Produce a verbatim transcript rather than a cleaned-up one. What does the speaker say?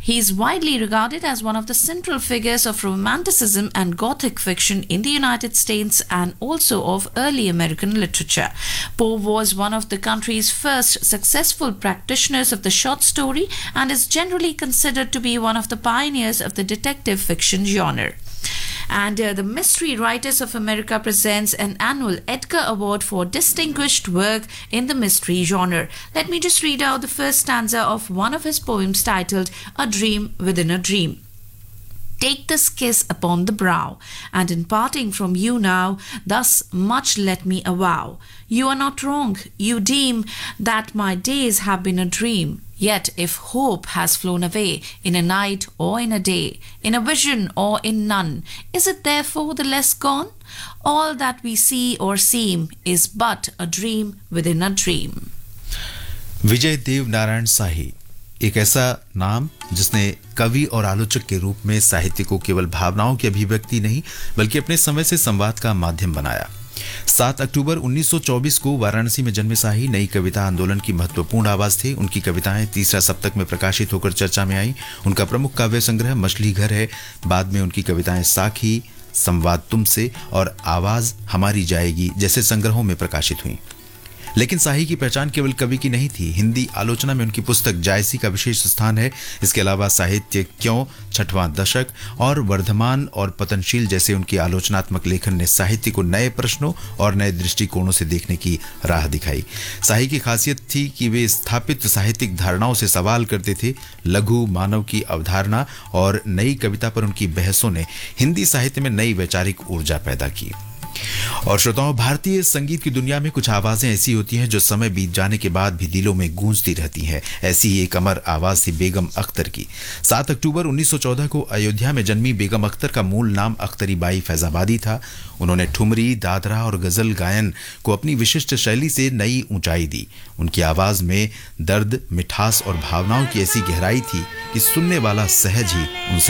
He is widely regarded as one of the central figures of Romanticism and Gothic fiction in the United States and also of early American literature. Poe was one of the country's first successful practitioners of the short story and is generally considered to be one of the pioneers of the detective fiction genre. And uh, the Mystery Writers of America presents an annual Edgar Award for distinguished work in the mystery genre. Let me just read out the first stanza of one of his poems titled A Dream Within a Dream. Take this kiss upon the brow, and in parting from you now, thus much let me avow. You are not wrong, you deem that my days have been a dream. Yet if hope has flown away in a night or in a day, in a vision or in none, is it therefore the less gone? All that we see or seem is but a dream within a dream. विजय देव नारायण शाही एक ऐसा नाम जिसने कवि और आलोचक के रूप में साहित्य को केवल भावनाओं की अभिव्यक्ति नहीं बल्कि अपने समय से संवाद का माध्यम बनाया। सात अक्टूबर उन्नीस सौ चौबीस को वाराणसी में जन्मे शाही नई कविता आंदोलन की महत्वपूर्ण आवाज थे। उनकी कविताएं तीसरा सप्तक में प्रकाशित होकर चर्चा में आई। उनका प्रमुख काव्य संग्रह मछली घर है। बाद में उनकी कविताएं साखी, संवाद तुमसे और आवाज हमारी जाएगी जैसे संग्रहों में प्रकाशित हुई। लेकिन शाही की पहचान केवल कवि की नहीं थी। हिंदी आलोचना में उनकी पुस्तक जायसी का विशेष स्थान है। इसके अलावा साहित्य क्यों, छठवां दशक और वर्धमान और पतनशील जैसे उनकी आलोचनात्मक लेखन ने साहित्य को नए प्रश्नों और नए दृष्टिकोणों से देखने की राह दिखाई। शाही की खासियत थी कि वे स्थापित साहित्यिक धारणाओं से सवाल करते थे। लघु मानव की अवधारणा और नई कविता पर उनकी बहसों ने हिंदी साहित्य में नई वैचारिक ऊर्जा पैदा की। और श्रोताओं, भारतीय संगीत की दुनिया में कुछ आवाजें ऐसी होती हैं जो समय बीत जाने के बाद भी दिलों में गूंजती रहती हैं। ऐसी ही एक अमर आवाज थी बेगम अख्तर की। सात अक्टूबर उन्नीस सौ चौदह को अयोध्या में जन्मी बेगम अख्तर का मूल नाम अख्तरी बाई फैजाबादी था। उन्होंने ठुमरी, दादरा और गजल गायन को अपनी विशिष्ट शैली से नई ऊंचाई दी। उनकी आवाज में दर्द, मिठास और भावनाओं की ऐसी गहराई थी कि सुनने वाला सहज ही उनसे